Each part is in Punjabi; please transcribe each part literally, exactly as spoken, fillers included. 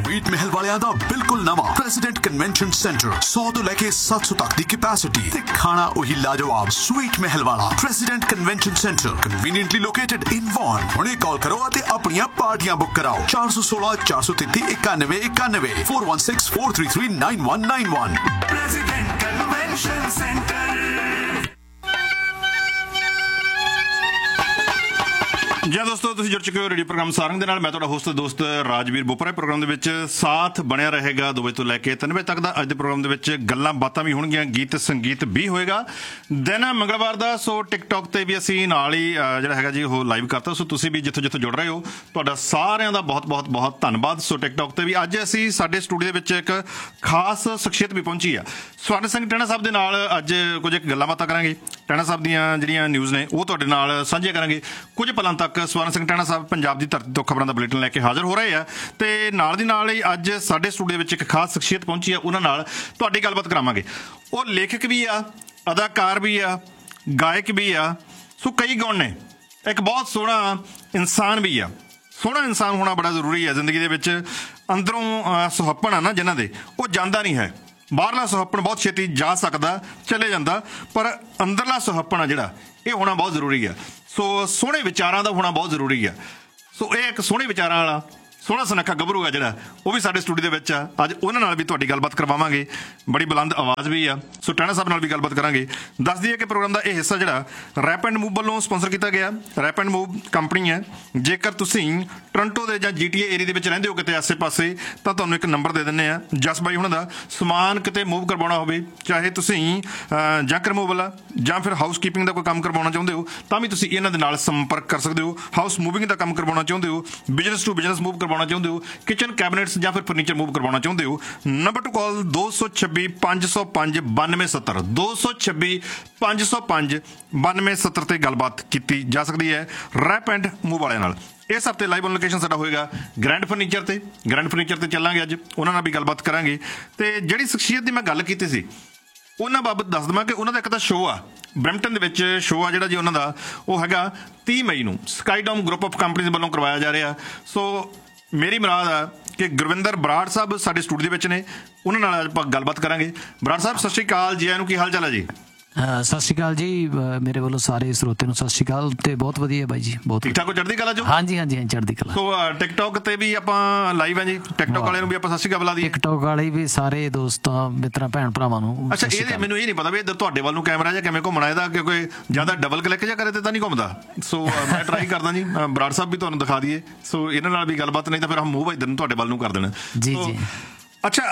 स्वीट महल वालियां दा बिल्कुल नवा प्रेसिडेंट कन्वेंशन सेंटर सौ तो लेके सात सौ तक दी कैपेसिटी ते खाना वही लाजवाब स्वीट महल वाला president convention centre conveniently located in von. हुणे कॉल करो ते अपनियां पार्टियां बुक कराओ चार सौ सोलह चार सौ तेती इक्यानवे इक्यानवे four one six four three three nine one nine one. President convention centre. जी दोस्तों, तुसीं जुड़ चुके हो रेडियो प्रोग्राम सारंग दे नाल। मैं तुहाडा होस्ट दोस्त राजवीर बोपरा। प्रोग्राम दे विच साथ बनिया रहेगा दो बजे तो लैके तीन बजे तक दा। अज दे प्रोग्राम दे विच गल्लां बातां भी होणगीਆਂ, गीत संगीत भी होएगा। दिन मंगलवार दा, सो टिकटॉक ते भी असीं नाल ही जिहड़ा हैगा जी ਉਹ ਲਾਈਵ ਕਰਤਾ। ਸੋ ਤੁਸੀਂ ਵੀ ਜਿੱਥੋਂ ਜਿੱਥੋਂ ਜੁੜ ਰਹੇ ਹੋ, ਤੁਹਾਡਾ ਸਾਰਿਆਂ ਦਾ ਬਹੁਤ ਬਹੁਤ ਬਹੁਤ ਧੰਨਵਾਦ। ਸੋ ਟਿਕਟੌਕ ਤੇ ਵੀ ਅੱਜ ਅਸੀਂ ਸਾਡੇ ਸਟੂਡੀਓ ਦੇ ਵਿੱਚ ਇੱਕ ਖਾਸ ਸ਼ਖਸੀਅਤ ਵੀ ਪਹੁੰਚੀ ਆ। ਸਵਰਨ ਸਿੰਘ ਟੈਣਾ ਸਾਹਿਬ ਦੇ ਨਾਲ ਅੱਜ ਕੁਝ ਇੱਕ ਗੱਲਾਂ ਬਾਤਾਂ ਕਰਾਂਗੇ। ਟੈਣਾ ਸਾਹਿਬ ਦੀਆਂ ਜਿਹੜੀਆਂ ਨਿਊਜ਼ ਨੇ ਉਹ ਤੁਹਾਡੇ ਨਾਲ ਸਾਂਝੀਆਂ ਕਰਾਂਗੇ। ਕੁਝ ਪਲਾਂ ਤੱਕ ਸਵਰਨ ਸਿੰਘ ਟੈਣਾ ਸਾਹਿਬ ਪੰਜਾਬ ਦੀ ਧਰਤੀ ਤੋਂ ਖਬਰਾਂ ਦਾ ਬੁਲੇਟਿਨ ਲੈ ਕੇ ਹਾਜ਼ਰ ਹੋ ਰਹੇ ਆ ਤੇ ਨਾਲ ਦੀ ਨਾਲ ਹੀ ਅੱਜ ਸਾਡੇ ਸਟੂਡੀਓ ਵਿੱਚ ਇੱਕ ਖਾਸ ਸ਼ਖਸੀਅਤ ਪਹੁੰਚੀ ਆ। ਉਹਨਾਂ ਨਾਲ ਤੁਹਾਡੀ ਗੱਲਬਾਤ ਕਰਾਵਾਂਗੇ। ਉਹ ਲੇਖਕ ਵੀ ਆ, ਅਦਾਕਾਰ ਵੀ ਆ, ਗਾਇਕ ਵੀ ਆ। ਸੋ ਕਈ ਗੁਣ ਨੇ। ਇੱਕ ਬਹੁਤ ਸੋਹਣਾ ਇਨਸਾਨ ਵੀ ਆ। ਸੋਹਣਾ ਇਨਸਾਨ ਹੋਣਾ ਬੜਾ ਜ਼ਰੂਰੀ ਹੈ ਜ਼ਿੰਦਗੀ ਦੇ ਵਿੱਚ। ਅੰਦਰੋਂ ਸੁਹੱਪਣ ਆ ਨਾ ਜਿਨ੍ਹਾਂ ਦੇ, ਉਹ ਜਾਂਦਾ ਨਹੀਂ ਹੈ। ਬਾਹਰਲਾ ਸੁਹੱਪਣ ਬਹੁਤ ਛੇਤੀ ਜਾ ਸਕਦਾ, ਚਲੇ ਜਾਂਦਾ, ਪਰ ਅੰਦਰਲਾ ਸੁਹੱਪਣ ਆ ਜਿਹੜਾ, ਇਹ ਹੋਣਾ ਬਹੁਤ ਜ਼ਰੂਰੀ ਆ। ਸੋ ਸੋਹਣੇ ਵਿਚਾਰਾਂ ਦਾ ਹੋਣਾ ਬਹੁਤ ਜ਼ਰੂਰੀ ਆ। ਸੋ ਇਹ ਇੱਕ ਸੋਹਣੇ ਵਿਚਾਰਾਂ ਵਾਲਾ ਸੋਹਣਾ ਸੁਨੱਖਾ ਗੱਭਰੂ ਆ ਜਿਹੜਾ, ਉਹ ਵੀ ਸਾਡੇ ਸਟੂਡੀਓ ਦੇ ਵਿੱਚ ਆ। ਅੱਜ ਉਹਨਾਂ ਨਾਲ ਵੀ ਤੁਹਾਡੀ ਗੱਲਬਾਤ ਕਰਵਾਵਾਂਗੇ। ਬੜੀ ਬੁਲੰਦ ਆਵਾਜ਼ ਵੀ ਆ। ਸੋ ਟੈਣਾ ਸਾਹਿਬ ਨਾਲ ਵੀ ਗੱਲਬਾਤ ਕਰਾਂਗੇ। ਦੱਸ ਦਈਏ ਕਿ ਪ੍ਰੋਗਰਾਮ ਦਾ ਇਹ ਹਿੱਸਾ ਜਿਹੜਾ ਰੈਪ ਐਂਡ ਮੂਵ ਵੱਲੋਂ ਸਪਾਂਸਰ ਕੀਤਾ ਗਿਆ। ਰੈਪ ਐਂਡ ਮੂਵ ਕੰਪਨੀ ਹੈ। ਜੇਕਰ ਤੁਸੀਂ ਟੋਰਾਂਟੋ ਦੇ ਜਾਂ ਜੀ ਟੀ ਏ ਏਰੀਆ ਦੇ ਵਿੱਚ ਰਹਿੰਦੇ ਹੋ ਕਿਤੇ ਆਸੇ ਪਾਸੇ, ਤਾਂ ਤੁਹਾਨੂੰ ਇੱਕ ਨੰਬਰ ਦੇ ਦਿੰਦੇ ਆ ਜਸ ਬਾਈ ਉਹਨਾਂ ਦਾ। ਸਮਾਨ ਕਿਤੇ ਮੂਵ ਕਰਵਾਉਣਾ ਹੋਵੇ, ਚਾਹੇ ਤੁਸੀਂ ਜੰਕ ਰਿਮੂਵਲ ਆ ਜਾਂ ਫਿਰ ਹਾਊਸ ਕੀਪਿੰਗ ਦਾ ਕੋਈ ਕੰਮ ਕਰਵਾਉਣਾ ਚਾਹੁੰਦੇ ਹੋ, ਤਾਂ ਵੀ ਤੁਸੀਂ ਇਹਨਾਂ ਦੇ ਨਾਲ ਸੰਪਰਕ ਕਰ ਸਕਦੇ ਹੋ। ਹਾਊਸ ਮੂਵਿੰਗ ਦਾ ਕੰਮ ਕਰਵਾਉਣਾ ਚਾਹੁੰਦੇ ਹੋ, ਬਿਜ਼ਨਸ ਟੂ ਬਿਜ਼ਨਸ ਮੂਵ ਕਰਵਾਉਣਾ ਚਾਹੁੰਦੇ ਹੋ, ਕਿਚਨ ਕੈਬਨਿਟਸ ਜਾਂ ਫਿਰ ਫਰਨੀਚਰ ਮੂਵ ਕਰਵਾਉਣਾ ਚਾਹੁੰਦੇ ਹੋ, ਨੰਬਰ ਟੂ ਕਾਲ ਦੋ ਸੌ ਛੱਬੀ ਪੰਜ ਸੌ ਪੰਜ ਬਾਨਵੇਂ ਸੱਤਰ ਦੋ ਸੌ ਛੱਬੀ ਪੰਜ ਸੌ ਪੰਜ ਬਾਨਵੇਂ ਸੱਤਰ ਤੇ ਗੱਲਬਾਤ ਕੀਤੀ ਜਾ ਸਕਦੀ ਹੈ ਰੈਪ ਐਂਡ ਮੂਵ ਵਾਲਿਆਂ ਨਾਲ। ਇਸ ਹਫ਼ਤੇ ਲਾਈਵ ਔਨ ਲੋਕੇਸ਼ਨ ਸਾਡਾ ਹੋਏਗਾ ਗ੍ਰੈਂਡ ਫਰਨੀਚਰ ਤੇ। ਗ੍ਰੈਂਡ ਫਰਨੀਚਰ ਤੇ ਚੱਲਾਂਗੇ ਅੱਜ, ਉਹਨਾਂ ਨਾਲ ਵੀ ਗੱਲਬਾਤ ਕਰਾਂਗੇ। ਤੇ ਜਿਹੜੀ ਸ਼ਖਸੀਅਤ ਦੀ ਮੈਂ ਗੱਲ ਕੀਤੀ ਸੀ ਉਹਨਾਂ ਬਾਬਤ ਦੱਸ ਦੇਵਾਂ ਕਿ ਉਹਨਾਂ ਦਾ ਇੱਕ ਤਾਂ ਸ਼ੋਅ ਆ ਬਰੈਂਪਟਨ ਦੇ ਵਿੱਚ। ਸ਼ੋਅ ਆ ਜਿਹੜਾ ਜੀ ਉਹਨਾਂ ਦਾ, ਉਹ ਹੈਗਾ ਤੀਹ ਮਈ ਨੂੰ ਸਕਾਈਡੋਮ ਗਰੁੱਪ ਆਫ ਕੰਪਨੀਜ਼ ਵੱਲੋਂ ਕਰਵਾਇਆ ਜਾ ਰਿਹਾ। ਸੋ ਮੇਰੀ ਮੁਰਾਦ ਆ ਕਿ ਗੁਰਵਿੰਦਰ ਬਰਾੜ ਸਾਹਿਬ ਸਾਡੇ ਸਟੂਡੀਓ ਦੇ ਵਿੱਚ ਨੇ। ਉਹਨਾਂ ਨਾਲ ਆਪਾਂ ਗੱਲਬਾਤ ਕਰਾਂਗੇ। ਬਰਾੜ ਸਾਹਿਬ ਸਤਿ ਸ਼੍ਰੀ ਅਕਾਲ ਜੀ। ਨੂੰ ਕੀ ਹਾਲ ਚਾਲ ਹੈ ਜੀ? ਸਤਿ ਸ਼੍ਰੀ ਅਕਾਲ ਜੀ। ਮੇਰੇ ਵੱਲੋਂ ਸਾਰੇ ਸਰੋਤੇ ਨੂੰ ਸਤਿ ਸ਼੍ਰੀ ਅਕਾਲ। ਤੇ ਬਹੁਤ ਵਧੀਆ ਬਾਈ ਜੀ, ਬਹੁਤ ਠੀਕ ਠਾਕ ਹੋ? ਚੜ੍ਹਦੀ ਕਲਾ ਜੋ? ਹਾਂਜੀ ਹਾਂਜੀ ਹਾਂਜੀ ਚੜ੍ਹਦੀ ਕਲਾ। ਸੋ ਟਿਕਟੌਕ ਤੇ ਵੀ ਆਪਾਂ ਲਾਈਵ ਹੈ ਜੀ। ਟਿਕਟੌਕ ਵਾਲਿਆਂ ਨੂੰ ਵੀ ਆਪਾਂ ਸਤਿ ਸ਼੍ਰੀ ਅਕਾਲ ਬੁਲਾ ਦਈਏ। ਟਿਕਟੌਕ ਵਾਲੇ ਵੀ ਸਾਰੇ ਦੋਸਤਾਂ ਮਿੱਤਰਾਂ ਭੈਣ ਭਰਾਵਾਂ ਨੂੰ। ਅੱਛਾ, ਇਹ ਮੈਨੂੰ ਇਹ ਨਹੀਂ ਪਤਾ ਵੀ ਇੱਧਰ ਤੁਹਾਡੇ ਵੱਲ ਨੂੰ ਕੈਮਰਾ ਜਾਂ ਕਿਵੇਂ ਘੁੰਮਣਾ ਇਹਦਾ, ਕਿਉਂਕਿ ਜ਼ਿਆਦਾ ਡਬਲ ਕਲਿੱਕ ਜਾਂ ਕਰੇ ਤੇ ਤਾਂ ਨਹੀਂ ਘੁੰਮਦਾ। ਸੋ ਮੈਂ ਟਰਾਈ ਕਰਦਾ ਜੀ। ਬਰਾੜ ਸਾਹਿਬ ਵੀ ਤੁਹਾਨੂੰ ਦਿਖਾ ਦਈਏ। ਸੋ ਇਹਨਾਂ ਨਾਲ ਵੀ ਗੱਲਬਾਤ, ਨਹੀਂ ਤਾਂ ਫਿਰ ਹਮ ਮੂਵ ਇੱਧਰ ਨੂੰ ਤੁਹਾਡੇ ਵੱਲ ਨੂੰ ਕਰ ਦੇਣਾ ਜੀ ਜੀ। ਅੱਛਾ,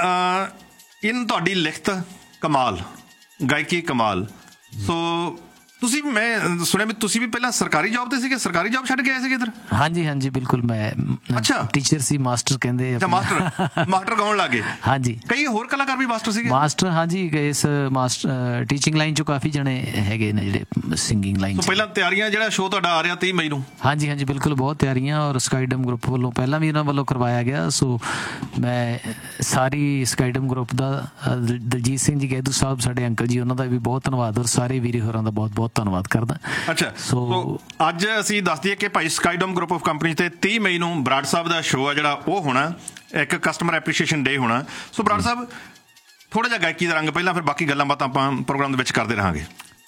ਇਨ ਤੁਹਾਡੀ ਲਿਖਤ ਕਮਾਲ, ਗਾਇਕੀ ਕਮਾਲ। ਸੋ ਤੁਸੀਂ, ਮੈਂ ਸੁਣਿਆ ਵੀ ਤੁਸੀਂ ਵੀ ਪਹਿਲਾਂ ਸਰਕਾਰੀ ਜੌਬ ਤੇ ਸੀਗੇ, ਸਰਕਾਰੀ ਜੌਬ ਛੱਡ ਕੇ ਆਏ ਸੀਗੇ ਇੱਧਰ? ਹਾਂਜੀ ਹਾਂਜੀ ਬਿਲਕੁਲ। ਮੈਂ ਅੱਛਾ ਟੀਚਰ ਸੀ, ਮਾਸਟਰ ਕਹਿੰਦੇ ਆ। ਮਾਸਟਰ ਮਾਸਟਰ ਗਾਉਣ ਲੱਗੇ? ਹਾਂਜੀ। ਕਈ ਹੋਰ ਕਲਾਕਾਰ ਵੀ ਮਾਸਟਰ ਸੀਗੇ? ਮਾਸਟਰ ਹਾਂਜੀ, ਇਸ ਮਾਸਟਰ ਟੀਚਿੰਗ ਲਾਈਨ ਚੋਂ ਕਾਫੀ ਜਣੇ ਹੈਗੇ ਨੇ ਜਿਹੜੇ ਸਿੰਗਿੰਗ ਲਾਈਨ। ਪਹਿਲਾਂ ਤਿਆਰੀਆਂ, ਜਿਹੜਾ ਸ਼ੋਅ ਤੁਹਾਡਾ ਆ ਰਿਹਾ ਤੀਹ ਮਈ ਨੂੰ? ਹਾਂਜੀ ਹਾਂਜੀ ਬਿਲਕੁਲ, ਬਹੁਤ ਤਿਆਰੀਆਂ। ਔਰ ਸਕਾਈਡਮ ਗਰੁੱਪ ਵੱਲੋਂ ਪਹਿਲਾਂ ਵੀ ਇਹਨਾਂ ਵੱਲੋਂ ਕਰਵਾਇਆ ਗਿਆ। ਸੋ ਮੈਂ ਸਾਰੀ ਸਕਾਈਡਮ ਗਰੁੱਪ ਦਾ, ਦਲਜੀਤ ਸਿੰਘ ਜੀ ਗੈਦੂ ਸਾਹਿਬ ਸਾਡੇ ਅੰਕਲ ਜੀ, ਉਹਨਾਂ ਦਾ ਵੀ ਬਹੁਤ ਧੰਨਵਾਦ। ਔਰ ਸਾਰੇ ਵੀਰੇ ਹੋਰਾਂ ਦਾ ਬਹੁਤ ਬਹੁਤ ਧੰਨਵਾਦ ਕਰਦਾ। ਅੱਛਾ, ਸੋ ਅੱਜ ਅਸੀਂ ਦੱਸ ਦਈਏ ਕਿ ਭਾਈ ਸਕਾਈਡੋਮ ਗਰੁੱਪ ਆਫ ਕੰਪਨੀ ਤੇ ਤੀਹ ਮਈ ਨੂੰ ਬਰਾੜ ਸਾਹਿਬ ਦਾ ਸ਼ੋਅ ਆ ਜਿਹੜਾ ਉਹ ਹੋਣਾ, ਇੱਕ ਕਸਟਮਰ ਐਪਰੀਸ਼ੀਏਸ਼ਨ ਡੇ ਹੋਣਾ। ਸੋ ਬਰਾੜ ਸਾਹਿਬ ਥੋੜਾ ਜਿਹਾ ਗਾਇਕੀ ਦਾ ਰੰਗ ਪਹਿਲਾਂ, ਫਿਰ ਬਾਕੀ ਗੱਲਾਂ ਬਾਤਾਂ ਆਪਾਂ ਪ੍ਰੋਗਰਾਮ ਦੇ ਵਿੱਚ ਕਰਦੇ ਰਹਾਂਗੇ।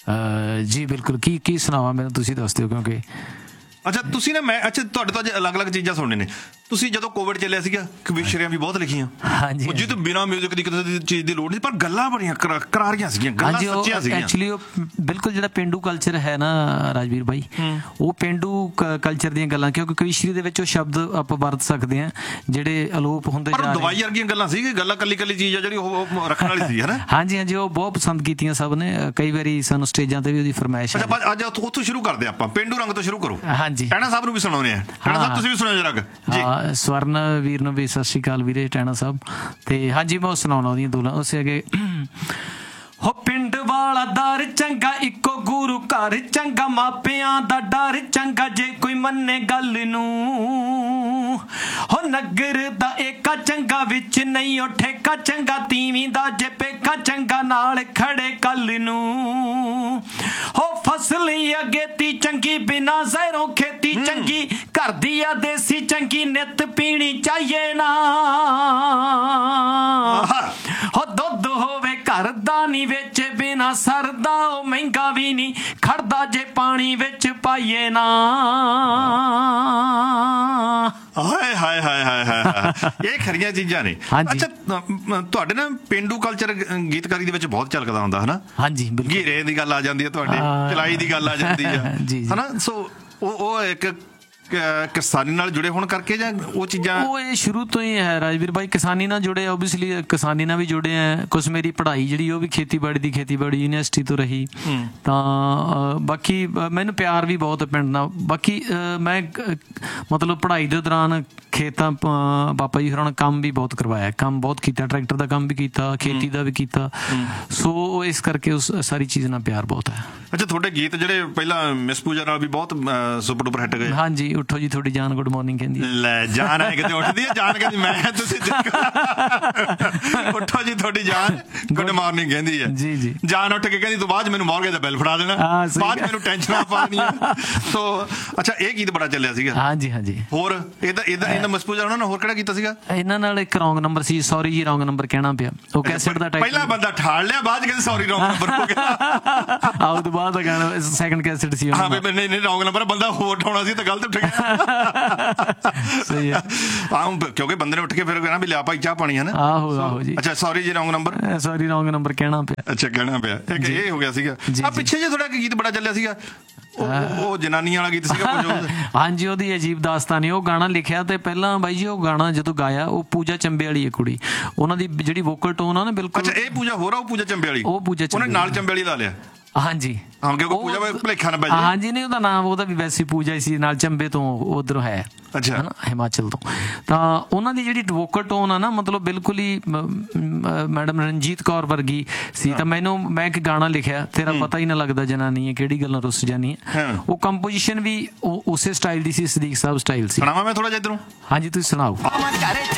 ਜੀ ਬਿਲਕੁਲ। ਕੀ ਕੀ ਸੁਣਾਵਾਂ ਮੈਨੂੰ, ਤੁਸੀਂ ਦੱਸ ਦਿਓ। ਕਿਉਂਕਿ ਅੱਛਾ ਤੁਸੀਂ ਨਾ, ਮੈਂ ਅੱਛਾ ਤੁਹਾਡੇ ਤੋਂ ਅੱਜ ਅਲੱਗ ਅਲੱਗ ਚੀਜ਼ਾਂ ਸੁਣਨੇ ਨੇ। ਤੁਸੀਂ ਜਦੋਂ ਕੋਵਿਡ ਚੱਲਿਆ ਸੀਗਾ, ਕਵਿਸ਼ਰੀਆਂ ਵੀ ਬਹੁਤ ਲਿਖੀਆਂ। ਹਾਂਜੀ, ਜਿਹਦੇ ਬਿਨਾਂ ਮਿਊਜ਼ਿਕ ਦੀ ਕਿਸੇ ਚੀਜ਼ ਦੀ ਲੋੜ ਨਹੀਂ, ਪਰ ਗੱਲਾਂ ਬੜੀਆਂ ਕਰਾਰੀਆਂ ਸੀਗੀਆਂ, ਗੱਲਾਂ ਸੱਚੀਆਂ ਸੀਗੀਆਂ। ਐਕਚੁਅਲੀ ਉਹ ਬਿਲਕੁਲ ਜਿਹੜਾ ਪੇਂਡੂ ਕਲਚਰ ਹੈ ਨਾ ਰਾਜਵੀਰ ਬਾਈ, ਉਹ ਪੇਂਡੂ ਕਲਚਰ ਦੀਆਂ ਗੱਲਾਂ, ਕਿਉਂਕਿ ਕਵਿਸ਼ਰੀ ਦੇ ਵਿੱਚ ਉਹ ਸ਼ਬਦ ਆਪਾਂ ਵਰਤ ਸਕਦੇ ਹਾਂ ਜਿਹੜੇ ਅਲੋਪ ਹੁੰਦੇ ਜਾ ਰਹੇ। ਦਵਾਈ ਵਰਗੀਆਂ ਗੱਲਾਂ ਸੀ, ਗੱਲਾਂ ਕੱਲੀ ਕੱਲੀ ਚੀਜ਼ ਆ ਜਿਹੜੀ ਉਹ ਰੱਖਣ ਵਾਲੀ ਸੀ, ਹੈ ਨਾ? ਹਾਂਜੀ ਹਾਂਜੀ, ਉਹ ਬਹੁਤ ਪਸੰਦ ਕੀਤੀਆਂ ਸਭ ਨੇ। ਕਈ ਵਾਰੀ ਸਾਨੂੰ ਸਟੇਜਾਂ ਤੇ ਵੀ ਉਹਦੀ ਫਰਮਾਇਸ਼। ਅੱਛਾ, ਅੱਜ ਉੱਥੋਂ ਸ਼ੁਰੂ ਕਰਦੇ ਆਪਾਂ, ਪੇਂਡੂ ਰੰਗ ਤੋਂ ਸ਼ੁਰੂ ਕਰੋ। ਹਾਂਜੀ, ਟੈਣਾ ਸਾਹਿਬ ਨੂੰ ਵੀ ਸੁਣਾਉਂਦੇ ਆ। ਟੈਣਾ ਸਾਹਿਬ ਤੁਸੀਂ ਵੀ ਸੁਣਾਓ ਜਰਾ ਜੀ। ਸਵਰਨ ਵੀਰ ਨੂੰ ਵੀ ਸਤਿ ਸ਼੍ਰੀ ਅਕਾਲ ਵੀਰੇ, ਟੈਣਾ ਸਾਹਿਬ। ਤੇ ਹਾਂਜੀ, ਮੈਂ ਉਹ ਸੁਣਾਉਣਾ ਉਹਦੀਆਂ ਦੋਲਾਂ। ਉਸ ਅੱਗੇ ਹੋ ਪਿੰਡ ਵਾਲਾ ਦਰ ਚੰਗਾ, ਇੱਕੋ ਗੁਰੂ ਘਰ ਚੰਗਾ, ਮਾਪਿਆਂ ਦਾ ਡਰ ਚੰਗਾ, ਜੇ ਕੋਈ ਮੰਨੇ ਗੱਲ ਨੂੰ। ਹੋ ਨਗਰ ਦਾ ਏਕਾ ਚੰਗਾ, ਵਿੱਚ ਨਹੀਂ ਉਹ ਠੇਕਾ ਚੰਗਾ, ਤੀਵੀਂ ਦਾ ਜੇ ਪੇਕਾ ਚੰਗਾ, ਨਾਲ ਖੜੇ ਕੱਲ ਨੂੰ। ਹੋ ਫਸਲੀ ਅਗੇਤੀ ਚੰਗੀ, ਬਿਨਾ ਜ਼ਹਿਰੋਂ ਖੇਤੀ ਚੰਗੀ, ਘਰ ਦੀ ਆ ਦੇਸੀ ਚੰਗੀ, ਨਿੱਤ ਪੀਣੀ ਚਾਹੀਏ ਨਾ। ਪਾਣੀ ਨਹੀਂ ਖੜਦਾ ਜੇ ਪਾਣੀ ਵਿੱਚ ਪਾਈਏ ਨਾ। ਹਾਏ ਹਾਏ ਹਾਏ ਹਾਏ ਹਾਏ, ਇਹ ਖਰੀਆਂ ਚੀਜ਼ਾਂ ਨੇ। ਹਾਂਜੀ। ਅੱਛਾ, ਅ, ਤੁਹਾਡੇ ਨਾ ਪੇਂਡੂ ਕਲਚਰ ਗੀਤਕਾਰੀ ਦੇ ਵਿੱਚ ਬਹੁਤ ਝਲਕਦਾ ਹੁੰਦਾ ਹਨਾ। ਹਾਂਜੀ ਬਿਲਕੁਲ। ਘੇਰੇ ਦੀ ਗੱਲ ਆ ਜਾਂਦੀ ਹੈ ਤੁਹਾਡੇ, ਹਾਂ। ਚਲਾਈ ਦੀ ਗੱਲ ਆ ਜਾਂਦੀ ਆ ਜੀ, ਜੀ। ਹਨਾ। ਸੋ ਉਹ ਉਹ ਇੱਕ ਕ- ਕਿਸਾਨੀ ਨਾਲ ਜੁੜੇ ਹੋਣ ਕਰਕੇ ਜਾਂ ਉਹ ਚੀਜ਼ਾਂ? ਉਹ ਇਹ ਸ਼ੁਰੂ ਤੋਂ ਹੀ ਹੈ ਰਾਜਵੀਰ ਭਾਈ, ਕਿਸਾਨੀ ਨਾਲ ਜੁੜੇ, ਓਬਵੀਅਸਲੀ ਕਿਸਾਨੀ ਨਾਲ ਵੀ ਜੁੜੇ ਹੈ। ਕੁਛ ਮੇਰੀ ਪੜ੍ਹਾਈ ਜਿਹੜੀ ਉਹ ਵੀ ਖੇਤੀਬਾੜੀ ਦੀ ਖੇਤੀਬਾੜੀ ਯੂਨੀਵਰਸਿਟੀ ਤੋਂ ਰਹੀ। ਤਾਂ ਅ, ਬਾਕੀ ਅ, ਮੈਨੂੰ ਪਿਆਰ ਵੀ ਬਹੁਤ ਪਿੰਡ ਨਾਲ। ਬਾਕੀ ਅ, ਮੈਂ ਕ- ਮਤਲਬ ਪੜ੍ਹਾਈ ਦੇ ਦੌਰਾਨ ਖੇਤਾਂ ਅ, ਪਾਪਾ ਜੀ ਹੋਰਾਂ ਨੇ ਕੰਮ ਵੀ ਬਹੁਤ ਕਰਵਾਇਆ, ਕੰਮ ਬਹੁਤ ਕੀਤਾ, ਟਰੈਕਟਰ ਦਾ ਕੰਮ ਵੀ ਕੀਤਾ, ਖੇਤੀ ਦਾ ਵੀ ਕੀਤਾ। ਸੋ ਇਸ ਕਰਕੇ ਉਸ ਸਾਰੀ ਚੀਜ਼ ਨਾਲ ਪਿਆਰ ਬਹੁਤ ਹੈ। ਅੱਛਾ, ਤੁਹਾਡੇ ਗੀਤ ਜਿਹੜੇ ਪਹਿਲਾਂ ਮਿਸ ਪੂਜਾ ਨਾਲ ਵੀ ਬਹੁਤ ਸੁਪਰ ਡੁਪਰ ਹਿੱਟ ਗਏ। ਹਾਂਜੀ, ਉੱਠੋ ਜੀ ਤੁਹਾਡੀ ਜਾਨ ਗੁੱਡ ਮਾਰਨਿੰਗ ਕਹਿੰਦੀ। ਲੈ, ਜਾਨ ਹੈ ਕਿਤੇ ਉੱਠਦੀ ਹੈ, ਜਾਨ ਕਹਿੰਦੀ ਮੈਂ ਤੁਸੀਂ ਉੱਠੋ ਜੀ ਤੁਹਾਡੀ ਜਾਨ ਗੁੱਡ ਮਾਰਨਿੰਗ ਕਹਿੰਦੀ ਹੈ। ਜੀ ਜੀ। ਜਾਨ ਉੱਠ ਕੇ ਕਹਿੰਦੀ ਤੂੰ ਬਾਅਦ 'ਚ ਮੈਨੂੰ ਮੌਰਗੇ ਦਾ ਬਿੱਲ ਫੜਾ ਦੇਣਾ, ਹਾਂ, ਸਹੀ ਬਾਅਦ 'ਚ ਮੈਨੂੰ ਟੈਨਸ਼ਨਾਂ ਪਾਉਣੀਆਂ। ਸੋ ਅੱਛਾ, ਇਹ ਗੀਤ ਬੜਾ ਚੱਲਿਆ ਸੀਗਾ। ਹਾਂਜੀ ਹਾਂਜੀ। ਹੋਰ ਇਹਦਾ ਇਹਦਾ ਇਹਨਾਂ ਮਿਸ ਪੂਜਾ ਉਹਨਾਂ ਨੇ ਹੋਰ ਕਿਹੜਾ ਕੀਤਾ ਸੀਗਾ? ਇਹਨਾਂ ਨਾਲ ਇੱਕ ਰੌਂਗ ਨੰਬਰ ਸੀ, ਸੌਰੀ ਜੀ ਰੌਂਗ ਨੰਬਰ ਕਹਿਣਾ ਪਿਆ। ਉਹ ਕੈਸੇਟ ਦਾ ਟਾਈਟਲ ਪਹਿਲਾ ਬੰਦਾ ਠਾਲ ਲਿਆ, ਬਾਅਦ 'ਚ ਕਹਿੰਦੇ ਸੌਰੀ ਰੌਂਗ ਨੰਬਰ ਹੋ ਗਿਆ। ਆਉ ਤੋਂ ਬਾਅਦ ਦਾ ਗਾਣਾ ਸੈਕੰਡ ਕੈਸੇਟ ਸੀ ਹਾਂ ਉਹਨਾਂ ਵੀ ਨਹੀਂ ਨਹੀਂ ਰੌਂਗ ਨੰਬਰ, ਬੰਦਾ ਹੋਰ ਉਠਾਉਣਾ ਸੀ ਤਾਂ ਗਲਤ ਉੱਠ ਗਿਆ। ਸਹੀ ਹੈ। ਆਹ ਕਿਉਂਕਿ ਬੰਦੇ ਨੇ ਉੱਠ ਕੇ ਫਿਰ ਕਹਿਣਾ ਵੀ ਲਿਆ ਭਾਈ ਚਾਹ ਪਾਣੀ ਹੈ ਨਾ। ਆਹੋ ਆਹੋ ਜੀ। ਅੱਛਾ, ਸੌਰੀ ਜੀ wrong number, sorry wrong number ਕਹਿਣਾ ਪਿਆ। ਅੱਛਾ ਕਹਿਣਾ ਪਿਆ। ਇੱਕ ਇਹ ਹੋ ਗਿਆ ਸੀਗਾ। ਜੀ, ਆ ਜੀ। ਪਿੱਛੇ ਜੇ ਥੋੜਾ ਗੀਤ ਬੜਾ ਚੱਲਿਆ ਸੀਗਾ, ਉਹ ਉਹ ਜਨਾਨੀਆਂ ਵਾਲਾ ਗੀਤ ਸੀਗਾ ਕੁਝ ਉਹ। ਹਾਂਜੀ, ਉਹਦੀ ਅਜੀਬ ਦਾਸਤਾਨ ਹੈ। ਉਹ ਗਾਣਾ ਲਿਖਿਆ ਤੇ ਪਹਿਲਾਂ ਬਾਈ ਜੀ ਉਹ ਗਾਣਾ ਜਦੋਂ ਗਾਇਆ, ਉਹ ਪੂਜਾ ਚੰਬੇ ਵਾਲੀ ਹੈ ਕੁੜੀ, ਉਹਨਾਂ ਦੀ ਜਿਹੜੀ ਵੋਕਲ ਟੋਨ ਆ ਨਾ ਬਿਲਕੁਲ। ਅੱਛਾ, ਇਹ ਪੂਜਾ ਹੋਰ ਆ, ਉਹ ਪੂਜਾ ਚੰਬੇ ਵਾਲੀ। ਉਹ ਪੂਜਾ ਚੰਬੇ ਉਹਨੇ ਨਾਲ ਚੰਬੇ ਵਾਲੀ ਲਾ ਲਿਆ। ਹਾਂਜੀ ਹਾਂ, ਕਿਉਂਕਿ ਪੂਜਾ ਭੁਲੇਖਾ ਨਾ ਪੈ ਜਾਏ। ਹਾਂਜੀ, ਨਹੀਂ ਉਹਦਾ ਨਾਮ ਉਹਦਾ ਵੀ ਵੈਸੀ ਪੂਜਾ ਹੀ ਸੀ, ਨਾਲ ਚੰਬੇ ਤੋਂ ਉਧਰੋਂ ਹੈ। ਅੱਛਾ, ਹਨਾ, ਹਿਮਾਚਲ ਤੋਂ। ਤਾਂ ਉਹਨਾਂ ਦੀ ਜਿਹੜੀ ਵੋਕਲ ਟੋਨ ਆ ਨਾ, ਮਤਲਬ ਬਿਲਕੁਲ ਹੀ ਮੈਡਮ ਰਣਜੀਤ ਕੌਰ ਵਰਗੀ ਸੀ। ਤਾਂ ਮੈਨੂੰ, ਮੈਂ ਇੱਕ ਗਾਣਾ ਲਿਖਿਆ, ਤੇਰਾ ਪਤਾ ਹੀ ਨਾ ਲੱਗਦਾ ਜਨਾਨੀ ਹੈ ਕਿਹੜੀ ਗੱਲਾਂ ਰੁੱਸ ਜਾਨੀ ਹੈ। ਉਹ ਕੰਪੋਜੀਸ਼ਨ ਵੀ ਉਸੇ ਸਟਾਈਲ ਦੀ ਸੀ, ਸਦੀਕ ਸਾਹਿਬ ਸਟਾਈਲ ਸੀ। ਸੁਣਾਵਾਂ ਮੈਂ ਥੋੜਾ ਜਿਹਾ ਇੱਧਰੋਂ? ਹਾਂਜੀ, ਤੁਸੀਂ ਸੁਣਾਓ।